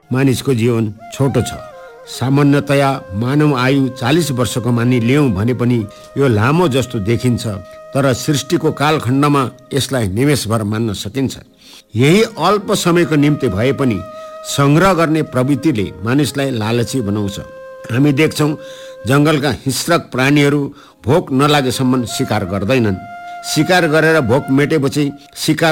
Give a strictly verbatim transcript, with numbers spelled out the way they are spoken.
मानिसको जीवन छोटो छ। सामान्यतया मानव आयु चालीस वर्षको मानिलियौँ भने पनि यो लामो जस्तो देखिन्छ, तर सृष्टिको कालखण्डमा यसलाई निमेषभर मान्न सकिन्छ। यही अल्प समयको निम्ति भए पनि संग्रह गर्ने प्रवृत्तिले मानिसलाई लालची बनाउँछ। हामी देख्छौँ जङ्गलका हिंस्रक प्राणीहरू भोक नलागेसम्म शिकार गर्दैनन्। शिकार गरेर भोक मेटेपछि शिकार